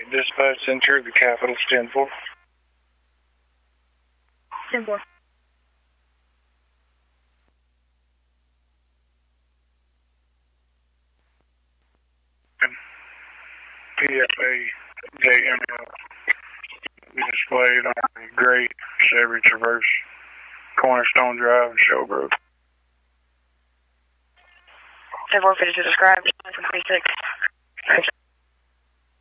Dispatch Center, the Capitol's 10-4. 10-4. PFA JML displayed on a gray Chevy Traverse, Cornerstone Drive, Showbrook. 10-4, finish to describe, 26.